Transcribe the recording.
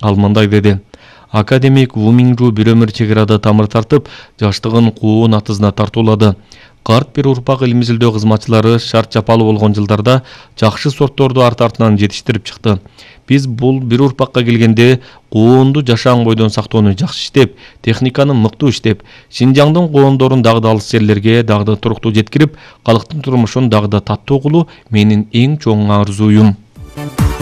Ал мындай деди: академик Ву Минжу бир өмүр чек арада тамыр тартып, жаштыгын куун атызына тартуулады. Карт бир урпак илим изилдөө кызматчылары шарт жапалуу болгон жылдарда жакшы сортторду арт-артынан жетиштирип чыкты. Биз бул бир урпакка келгенде куунду жашаан бойдон сактоону жакшы иштеп, техниканы мыктуу иштеп, Шинжаңдын коондорун дагы да алыс жерлерге дагы да туруктуу жеткирип, калктын турмушун дагы да таттуу кылуу менин эң чоң арзуюм.